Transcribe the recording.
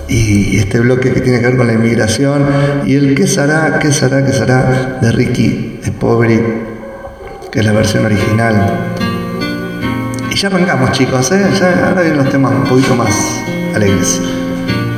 y este bloque que tiene que ver con la inmigración y el qué será de Ricky Poveri, que es la versión original. Y ya arrancamos, chicos, ya ahora vienen los temas un poquito más alegres.